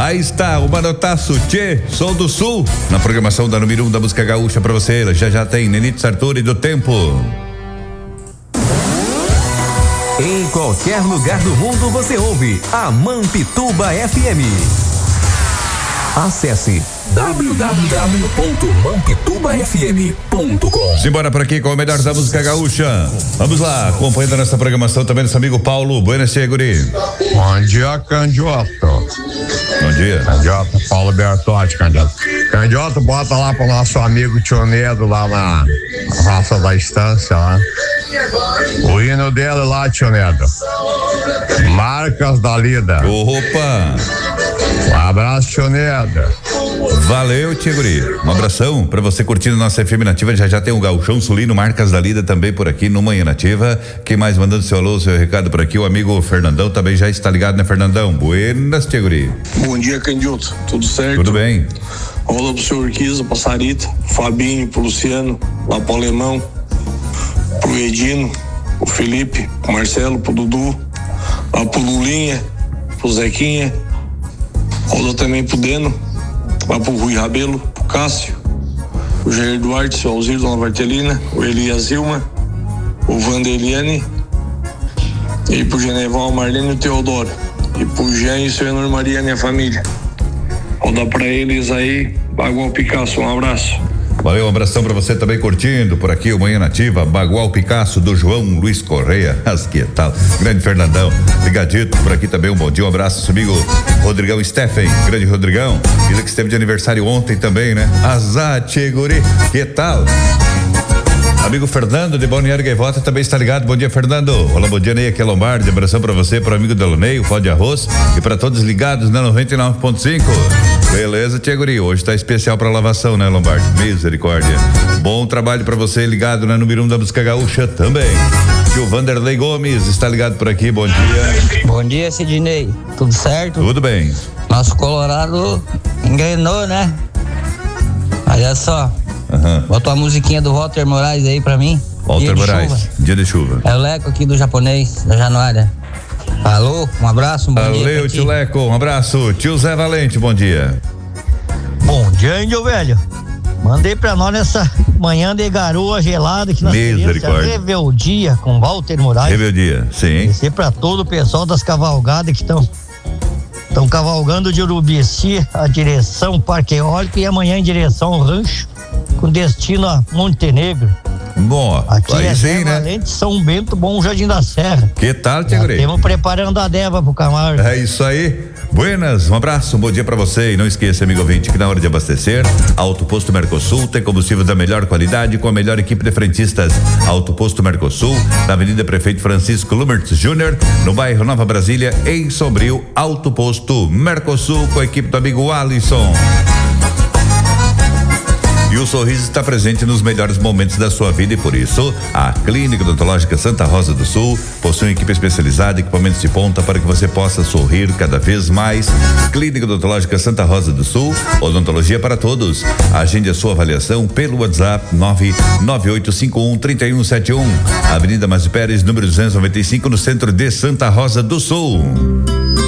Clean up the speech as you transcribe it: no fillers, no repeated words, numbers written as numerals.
Aí está o Manotaço, Tchê, Sou do Sul, na programação da número 1 da música gaúcha pra você. Já tem Nenito Sartori do Tempo. Em qualquer lugar do mundo você ouve a Mampituba FM. Acesse www.mampitubafm.com. Simbora por aqui com o melhor da música gaúcha. Vamos lá, acompanhando nessa programação também nosso amigo Paulo. Buenas, guri. Bom dia, Candioto. Bom dia. Candioto, Paulo Bertotti, Candioto. Candioto, bota lá pro nosso amigo Tionedo lá na Praça da Estância lá. O hino dele lá, Tionedo. Marcas da Lida. Opa! Um abraço, Tionedo. Valeu, Tiguri. Um abração pra você curtindo nossa FM Nativa. Já tem o Gauchão Sulino, Marcas da Lida também por aqui no Manhã Nativa. Quem mais mandando seu alô, seu recado por aqui? O amigo Fernandão também já está ligado, né, Fernandão? Buenas, Tiguri. Bom dia, Candioto. Tudo certo? Tudo bem. Olá pro senhor Urquiza, pra Sarita, Fabinho, pro Luciano, lá pro Alemão, pro Edino, pro Felipe, pro Marcelo, pro Dudu, lá pro Lulinha, pro Zequinha. Olá também pro Deno, lá pro Rui Rabelo, pro Cássio, o Jair Duarte, seu Alzir, Dona Vartelina, o Elias Ilma, o Vandeliane, e pro Geneval, Marlene e o Teodoro, e pro Jean e o seu Enor Maria, minha família. Vou dar pra eles aí, Bagual Picasso, um abraço. Valeu, um abração pra você também curtindo por aqui o Manhã Nativa, Bagual Picasso do João Luiz Correia, que tal? Grande Fernandão, ligadito por aqui também, um bom dia, um abraço, seu amigo Rodrigão Steffen, grande Rodrigão, ele que esteve de aniversário ontem também, né? Azar, Tcheguri, que tal? Amigo Fernando de Balneário Gaivota também está ligado. Bom dia, Fernando. Olá, bom dia, Ney, aqui é Lombardi. Abração pra você, pro amigo Delonei, o pó de arroz e pra todos ligados na 99.5. Beleza, Tiaguri. Hoje tá especial pra lavação, né, Lombardi? Misericórdia. Bom trabalho pra você ligado na número 1 da música gaúcha também. E o Vanderlei Gomes está ligado por aqui. Bom dia. Bom dia, Sidney. Tudo certo? Tudo bem. Nosso Colorado engrenou, né? Olha só. Bota uma musiquinha do Walter Moraes aí pra mim. Walter Moraes, dia de chuva. É o Leco aqui do japonês, da Januária. Alô, um abraço, um bom dia. Valeu, tio Leco, um abraço. Tio Zé Valente, bom dia. Bom dia, índio velho. Mandei pra nós nessa manhã de garoa gelada que nós queremos rebeldia com Walter Moraes. Rebeldia, sim. Esse é pra todo o pessoal das cavalgadas que estão cavalgando de Urubici a direção Parque Eólico e amanhã em direção ao Rancho, com destino a Montenegro. Bom, aqui aí é sim, né? Valente, São Bento, Bom Jardim da Serra. Que tal, Tiaguri? Estamos preparando a Deva pro Camargo. É isso aí. Buenas, um abraço, um bom dia pra você e não esqueça, amigo ouvinte, que na hora de abastecer, Auto Posto Mercosul tem combustível da melhor qualidade com a melhor equipe de frentistas. Auto Posto Mercosul, na Avenida Prefeito Francisco Lumertz Júnior, no bairro Nova Brasília, em Sombrio. Auto Posto Mercosul com a equipe do amigo Alisson. E o sorriso está presente nos melhores momentos da sua vida e por isso a Clínica Odontológica Santa Rosa do Sul possui uma equipe especializada, equipamentos de ponta para que você possa sorrir cada vez mais. Clínica Odontológica Santa Rosa do Sul, odontologia para todos. Agende a sua avaliação pelo WhatsApp 99851-3171, Avenida Márcio Pérez, número 295, no centro de Santa Rosa do Sul.